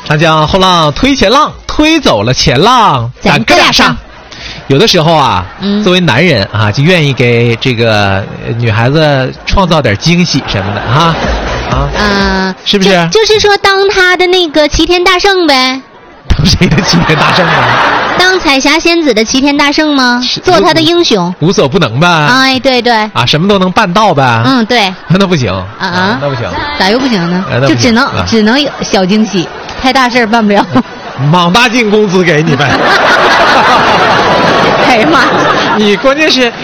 他将后浪推前浪，推走了前浪，咱哥俩上。有的时候啊，作为男人啊，就愿意给这个女孩子创造点惊喜什么的啊，是不是？ 就是说，当他的那个齐天大圣呗。 当谁的齐天大圣啊？ 当彩霞仙子的齐天大圣吗？做他的英雄， 无所不能呗。 哎，对对。 啊，什么都能办到呗。 对。 那不行那不行。 咋又不行呢？就只能有小惊喜，太大事办不了。 莽大进工资给你呗。 哎呀妈！ 你关键是